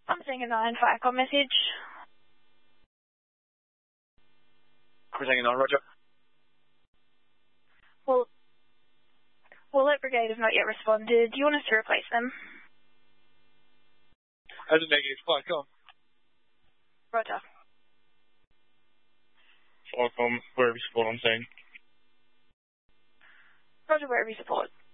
I'm seeing a 9 FICOM message. We're taking 9, roger. Well, that brigade have not yet responded. Do you want us to replace them? As a negative, FICOM. Roger. FICOM, wherever you support, I'm saying. Roger, wherever you support.